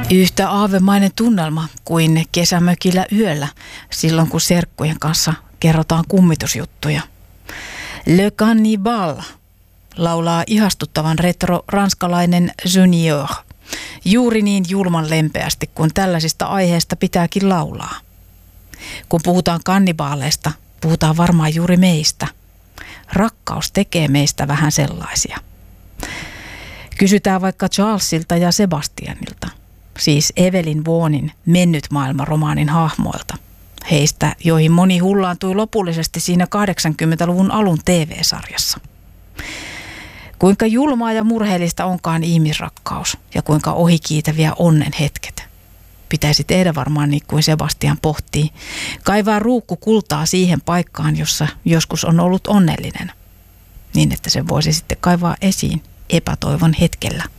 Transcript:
Yhtä aavemainen tunnelma kuin kesämökillä yöllä, silloin kun serkkujen kanssa kerrotaan kummitusjuttuja. Le Cannibal laulaa ihastuttavan retro-ranskalainen Junior. Juuri niin julman lempeästi kuin tällaisista aiheista pitääkin laulaa. Kun puhutaan kannibaaleista, puhutaan varmaan juuri meistä. Rakkaus tekee meistä vähän sellaisia. Kysytään vaikka Charlesilta ja Sebastianilta, siis Evelyn Waughnin Mennyt maailma-romaanin hahmoilta. Heistä, joihin moni hullaantui lopullisesti siinä 80-luvun alun TV-sarjassa. Kuinka julmaa ja murheellista onkaan ihmisrakkaus ja kuinka ohikiitäviä onnen hetket. Pitäisi tehdä varmaan niin kuin Sebastian pohtii. Kaivaa ruukku kultaa siihen paikkaan, jossa joskus on ollut onnellinen. Niin, että se voisi sitten kaivaa esiin epätoivon hetkellä.